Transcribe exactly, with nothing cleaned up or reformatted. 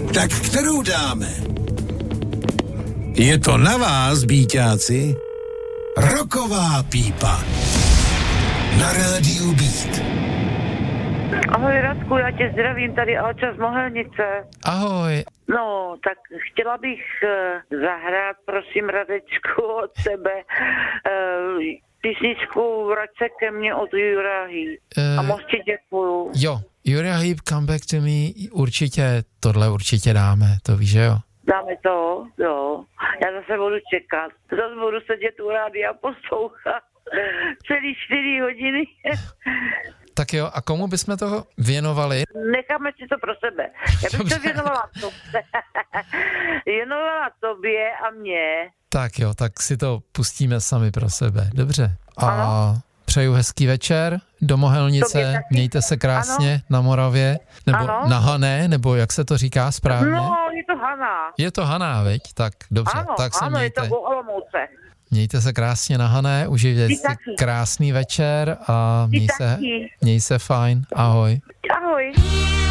Tak kterou dáme? Je to na vás, bíťáci. Rocková pípa. Na rádiu Beat. Ahoj Radku, já tě zdravím, tady Alča z Mohelnice. Ahoj. No, tak chtěla bych uh, zahrát, prosím, Radečku, od sebe uh, písničku Vrať se ke mně od Jurahy. Uh, A moc ti děkuju. Jo, Uriah Heep, Come Back to Me, určitě, tohle určitě dáme, to víš, že jo? Dáme to, jo. Já zase budu čekat. Zase budu sedět u rádia a poslouchat celý čtyři hodiny. Tak jo, a komu bychom toho věnovali? Necháme si to pro sebe. Já bych to věnovala tobě. Věnovala tobě a mě. Tak jo, tak si to pustíme sami pro sebe. Dobře. A ano. Přeju hezký večer do Mohelnice. Mějte se krásně ano. Na Moravě. Nebo ano. Na Hané, nebo jak se to říká správně? No, je to Haná. Je to Haná, veď? Tak dobře. Ano, tak se ano, mějte. je to u Olomouce. Mějte se krásně na Hané, užijte si krásný večer a měj se, měj se fajn. Ahoj. Ahoj.